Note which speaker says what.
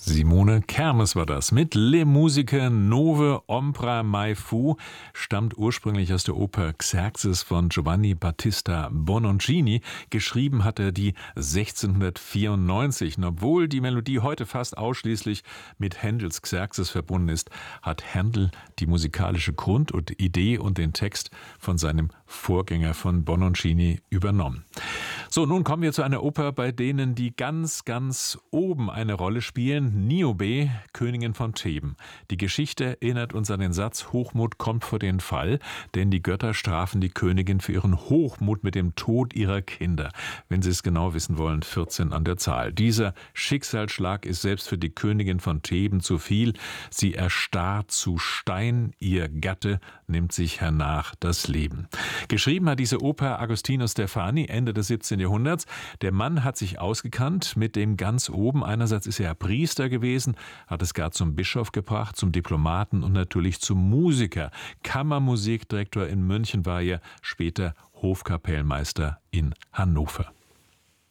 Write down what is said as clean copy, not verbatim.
Speaker 1: Simone Kermes war das mit Le Musiche Nove Ombra Mai Fu, stammt ursprünglich aus der Oper Xerxes von Giovanni Battista Bononcini. Geschrieben hat er die 1694. Und obwohl die Melodie heute fast ausschließlich mit Händels Xerxes verbunden ist, hat Händel die musikalische Grund- und Idee und den Text von seinem Vorgänger von Bononcini übernommen. So, nun kommen wir zu einer Oper, bei denen die ganz oben eine Rolle spielen. Niobe, Königin von Theben. Die Geschichte erinnert uns an den Satz, Hochmut kommt vor den Fall, denn die Götter strafen die Königin für ihren Hochmut mit dem Tod ihrer Kinder. Wenn Sie es genau wissen wollen, 14 an der Zahl. Dieser Schicksalsschlag ist selbst für die Königin von Theben zu viel. Sie erstarrt zu Stein, ihr Gatte nimmt sich hernach das Leben. Geschrieben hat diese Oper Agostino Stefani Ende des 17. Jahrhunderts. Der Mann hat sich ausgekannt mit dem ganz oben. Einerseits ist er Priester gewesen, hat es gar zum Bischof gebracht, zum Diplomaten und natürlich zum Musiker. Kammermusikdirektor in München war er, später Hofkapellmeister in Hannover.